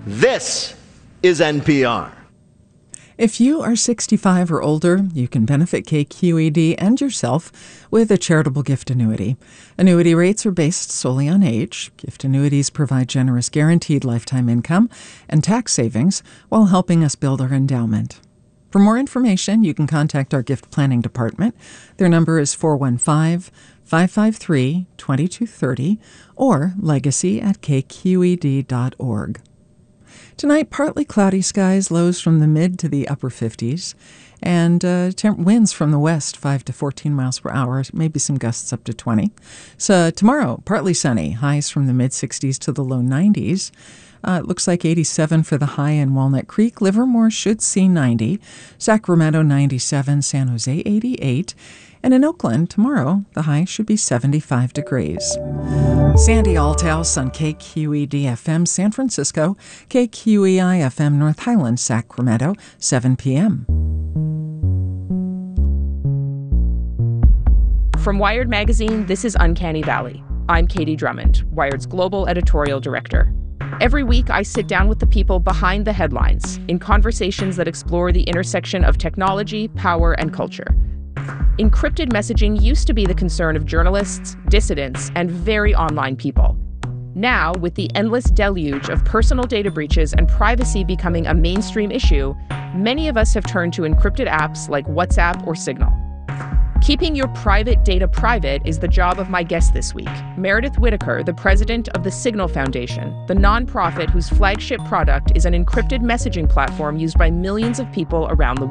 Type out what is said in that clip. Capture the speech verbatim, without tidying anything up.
This is N P R. If you are sixty-five or older, you can benefit K Q E D and yourself with a charitable gift annuity. Annuity rates are based solely on age. Gift annuities provide generous guaranteed lifetime income and tax savings while helping us build our endowment. For more information, you can contact our gift planning department. Their number is four one five, five five three, two two three zero or legacy at k q e d dot org. Tonight, partly cloudy skies, lows from the mid to the upper fifties, and uh, temp- winds from the west, five to fourteen miles per hour, maybe some gusts up to twenty. So tomorrow, partly sunny, highs from the mid sixties to the low nineties. Uh, it looks like eighty-seven for the high in Walnut Creek. Livermore should see ninety. Sacramento ninety-seven. San Jose eighty-eight. And in Oakland, tomorrow, the high should be seventy-five degrees. Sandy Althouse on K Q E D F M San Francisco, K Q E I F M North Highlands, Sacramento, seven p.m. From Wired Magazine, this is Uncanny Valley. I'm Katie Drummond, Wired's global editorial director. Every week, I sit down with the people behind the headlines in conversations that explore the intersection of technology, power, and culture. Encrypted messaging used to be the concern of journalists, dissidents, and very online people. Now, with the endless deluge of personal data breaches and privacy becoming a mainstream issue, many of us have turned to encrypted apps like WhatsApp or Signal. Keeping your private data private is the job of my guest this week, Meredith Whittaker, the president of the Signal Foundation, the nonprofit whose flagship product is an encrypted messaging platform used by millions of people around the world.